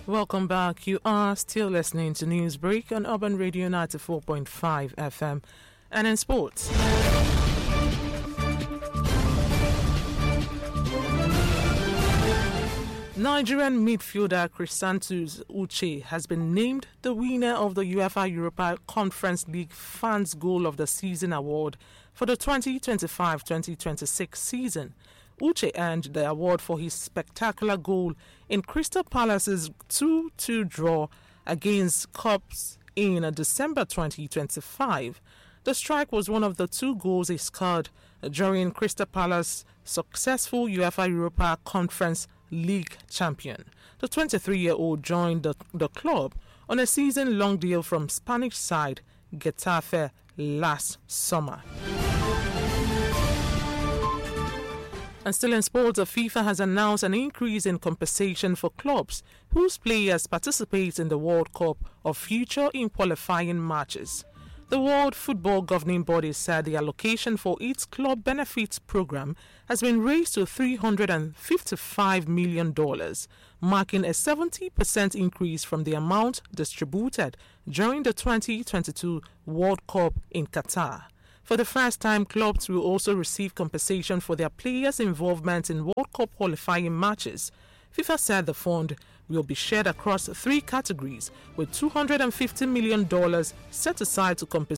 Welcome back. You are still listening to Newsbreak on Urban Radio 94.5 FM. And in sports, Nigerian midfielder Chrysanthus Uche has been named the winner of the UEFA Europa Conference League Fans Goal of the Season award for the 2025-2026 season. Uche earned the award for his spectacular goal in Crystal Palace's 2-2 draw against Cubs in December 2025. The strike was one of the two goals he scored during Crystal Palace's successful UEFA Europa Conference League champion. The 23-year-old joined the club on a season-long deal from Spanish side Getafe last summer. And still in sports, the FIFA has announced an increase in compensation for clubs whose players participate in the World Cup or feature in qualifying matches. The World Football Governing Body said the allocation for its club benefits program has been raised to $355 million, marking a 70% increase from the amount distributed during the 2022 World Cup in Qatar. For the first time, clubs will also receive compensation for their players' involvement in World Cup qualifying matches. FIFA said the fund will be shared across three categories, with $250 million set aside to compensate